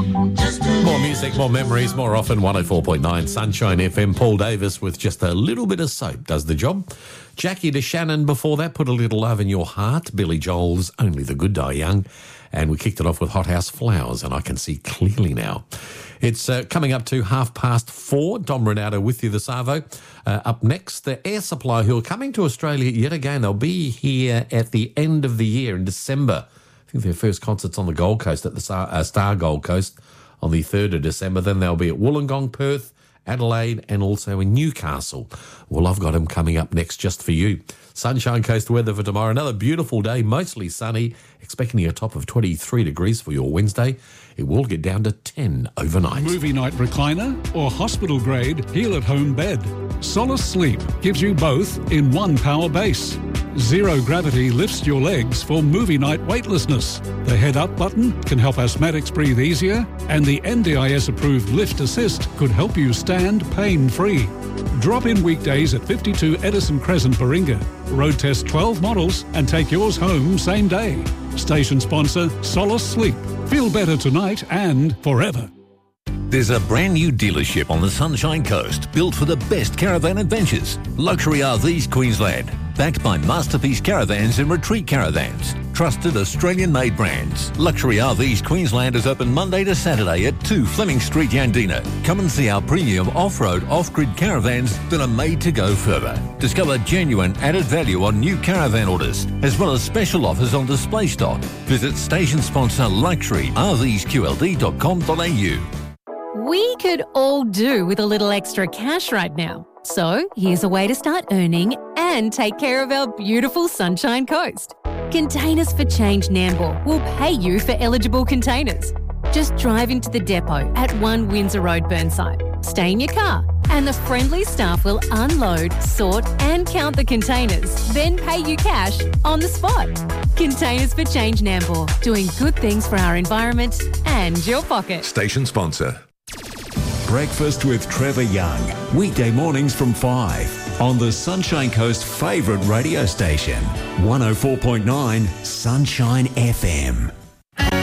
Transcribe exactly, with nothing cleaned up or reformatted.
More music, more memories, more often. one oh four point nine Sunshine F M. Paul Davis with Just a Little Bit of Soap does the job. Jackie DeShannon before that, Put a Little Love in Your Heart. Billy Joel's Only the Good Die Young. And we kicked it off with Hothouse Flowers, and I Can See Clearly Now. It's uh, coming up to half past four. Dom Renato with you this Arvo. Uh, up next, the Air Supply, who are coming to Australia yet again. They'll be here at the end of the year in December. I think their first concert's on the Gold Coast at the Star, uh, Star Gold Coast on the third of December. Then they'll be at Wollongong, Perth, Adelaide, and also in Newcastle. Well, I've got them coming up next just for you. Sunshine Coast weather for tomorrow. Another beautiful day, mostly sunny. Expecting a top of twenty-three degrees for your Wednesday. It will get down to ten overnight. Movie night recliner or hospital grade Heal at Home bed. Solace Sleep gives you both in one power base. Zero gravity lifts your legs for movie night weightlessness. The head up button can help asthmatics breathe easier, and the N D I S approved Lift Assist could help you stand pain free. Drop in weekdays at fifty-two Edison Crescent, Baringa. Road test twelve models and take yours home same day. Station sponsor Solace Sleep. Feel better tonight and forever. There's a brand new dealership on the Sunshine Coast built for the best caravan adventures. Luxury R Vs Queensland, backed by Masterpiece Caravans and Retreat Caravans. Trusted Australian-made brands. Luxury R Vs Queensland is open Monday to Saturday at two Fleming Street, Yandina. Come and see our premium off-road, off-grid caravans that are made to go further. Discover genuine added value on new caravan orders, as well as special offers on display stock. Visit station sponsor luxury r vs q l d dot com dot a u. We could all do with a little extra cash right now. So here's a way to start earning and take care of our beautiful Sunshine Coast. Containers for Change Nambour will pay you for eligible containers. Just drive into the depot at one Windsor Road, Burnside. Stay in your car and the friendly staff will unload, sort and count the containers, then pay you cash on the spot. Containers for Change Nambour, doing good things for our environment and your pocket. Station sponsor. Breakfast with Trevor Young. Weekday mornings from five on the Sunshine Coast favourite radio station. one oh four point nine Sunshine F M.